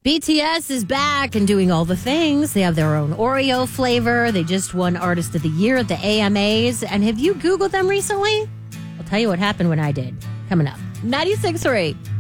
BTS is back and doing all the things. They have their own Oreo flavor. They just won Artist of the Year at the AMAs. And have you Googled them recently? I'll tell you what happened when I did. Coming up. 96.3